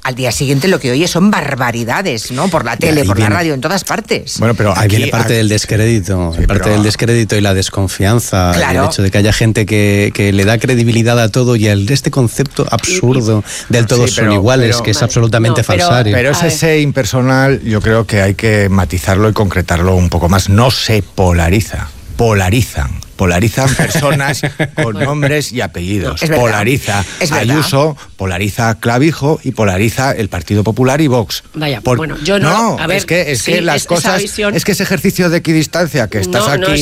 al día siguiente lo que oye son barbaridades, ¿no? Por la tele, por la radio, en todas partes. Bueno, pero aquí viene parte del descrédito, del descrédito y la desconfianza, claro. El hecho de que haya gente que le da credibilidad a todo y este concepto absurdo del todos son iguales, que es absolutamente falsario. Pero ese impersonal yo creo que hay que matizarlo y concretarlo un poco más. No se polariza, polarizan personas con nombres y apellidos. Polariza Ayuso, polariza Clavijo y polariza el Partido Popular y Vox. Vaya, bueno, yo no. A ver, es que las cosas, es que ese ejercicio de equidistancia que estás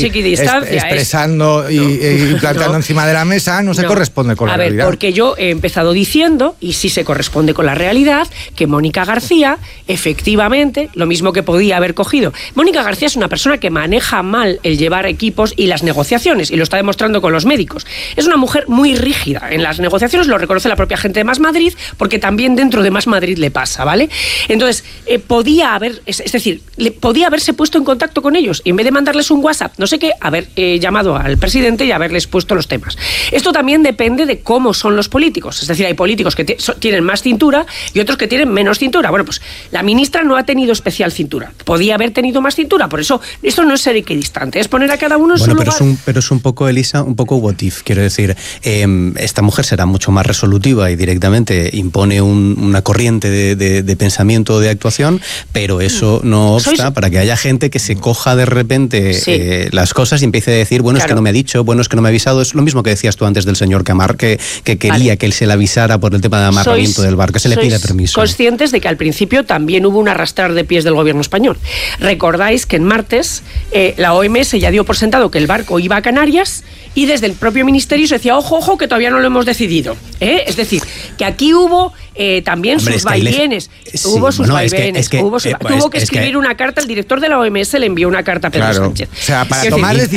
expresando y plantando encima de la mesa no se corresponde con la realidad. Porque yo he empezado diciendo, y sí se corresponde con la realidad, que Mónica García, efectivamente, lo mismo que podía haber cogido. Mónica García es una persona que maneja mal el llevar equipos y las negociaciones, y lo está demostrando con los médicos. Es una mujer muy rígida en las negociaciones, lo reconoce la propia gente de Más Madrid, porque también dentro de Más Madrid le pasa, ¿vale? Entonces, podía haberse puesto en contacto con ellos, y en vez de mandarles un WhatsApp, no sé qué, haber llamado al presidente y haberles puesto los temas. Esto también depende de cómo son los políticos, es decir, hay políticos que tienen más cintura y otros que tienen menos cintura. Bueno, pues la ministra no ha tenido especial cintura, podía haber tenido más cintura, por eso esto no es ser equidistante, es poner a cada uno en su lugar. Pero es un poco, Elisa, un poco what if, quiero decir, esta mujer será mucho más resolutiva y directamente impone una corriente de pensamiento o de actuación, pero eso no obsta para que haya gente que se coja de repente las cosas y empiece a decir, bueno, es que no me ha dicho, bueno, es que no me ha avisado. Es lo mismo que decías tú antes del señor Camar, que quería que él se le avisara por el tema de amarramiento del barco, que se le pida permiso. Conscientes de que al principio también hubo un arrastrar de pies del gobierno español. Recordáis que en martes la OMS ya dio por sentado que el barco iba a Canarias, y desde el propio ministerio se decía, ojo, que todavía no lo hemos decidido. Es decir, que aquí hubo también sus vaivenes. Tuvo que escribir una carta, el director de la OMS le envió una carta a Pedro Sánchez. O sea, para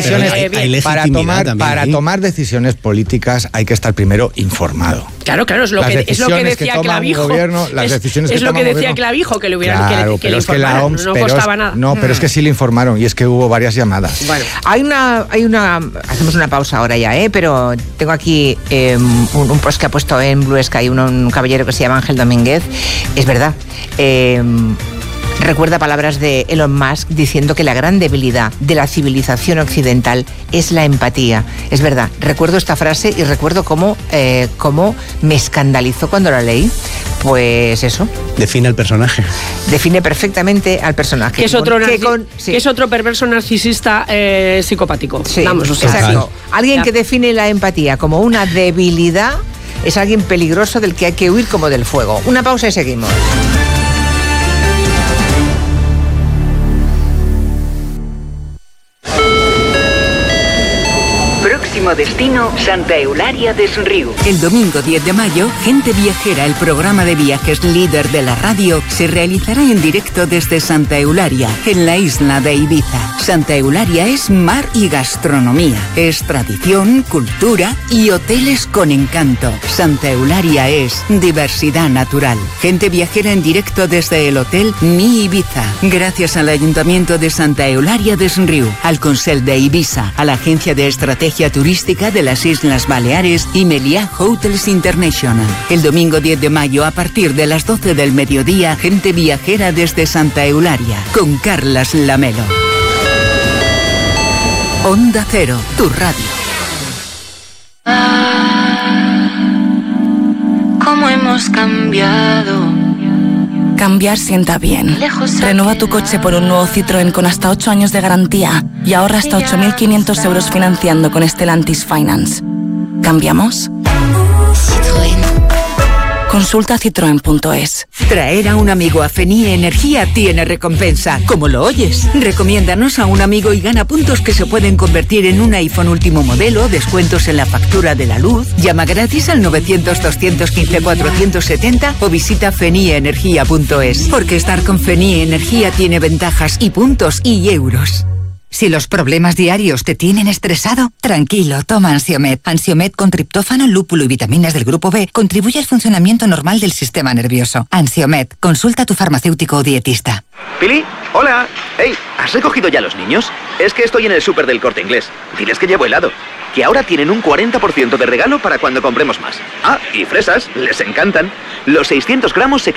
tomar decisiones políticas hay que estar primero informado. Claro, es lo que decía Clavijo. Es lo que decía Clavijo, que le hubieran que le informaran, no costaba nada. No, pero es que sí le informaron, y es que hubo varias llamadas. Bueno, hacemos una pausa ahora ya, pero tengo aquí un post que ha puesto en Blue Sky un caballero que se llama Ángel Domínguez. Es verdad, recuerda palabras de Elon Musk diciendo que la gran debilidad de la civilización occidental es la empatía. Es verdad, recuerdo esta frase y recuerdo cómo me escandalizó cuando la leí. Pues eso. Define al personaje. Define perfectamente al personaje. Que es otro perverso narcisista psicopático. Sí, exacto. Alguien que define la empatía como una debilidad es alguien peligroso del que hay que huir como del fuego. Una pausa y seguimos. Próximo destino, Santa Eulalia des Riu. El domingo 10 de mayo, Gente Viajera, el programa de viajes líder de la radio, se realizará en directo desde Santa Eulalia, en la isla de Ibiza. Santa Eulalia es mar y gastronomía, es tradición, cultura y hoteles con encanto. Santa Eulalia es diversidad natural. Gente Viajera en directo desde el Hotel Mi Ibiza, gracias al Ayuntamiento de Santa Eulalia des Riu, al Consell de Ibiza, a la Agencia de Estrategia Turística de las Islas Baleares y Meliá Hotels International. El domingo 10 de mayo, a partir de las 12 del mediodía, Gente Viajera desde Santa Eulalia, con Carlas Lamelo. Onda Cero, tu radio. ¿Cómo hemos cambiado? Cambiar sienta bien. Renueva tu coche por un nuevo Citroën con hasta 8 años de garantía y ahorra hasta 8.500 euros financiando con Stellantis Finance. ¿Cambiamos? Consulta citroen.es. Traer a un amigo a FENIE Energía tiene recompensa, como lo oyes. Recomiéndanos a un amigo y gana puntos que se pueden convertir en un iPhone último modelo, descuentos en la factura de la luz. Llama gratis al 900-215-470 o visita fenieenergia.es. Porque estar con FENIE Energía tiene ventajas y puntos y euros. Si los problemas diarios te tienen estresado, tranquilo, toma Ansiomed. Ansiomed con triptófano, lúpulo y vitaminas del grupo B contribuye al funcionamiento normal del sistema nervioso. Ansiomed, consulta a tu farmacéutico o dietista. Pili, hola. Hey, ¿has recogido ya los niños? Es que estoy en el súper del Corte Inglés. Diles que llevo helado. Que ahora tienen un 40% de regalo para cuando compremos más. Ah, y fresas, les encantan. Los 600 gramos se quedan